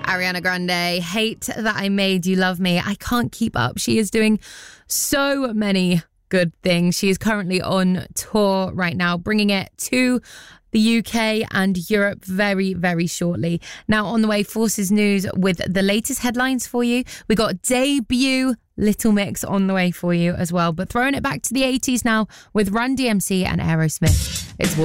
Ariana Grande, Hate That I Made You Love Me. I can't keep up. She is doing so many good things. She is currently on tour right now, bringing it to the UK and Europe very, very shortly. Now, on the way, Forces News with the latest headlines for you. We got debut Little Mix on the way for you as well. But throwing it back to the 80s now with Run DMC and Aerosmith. It's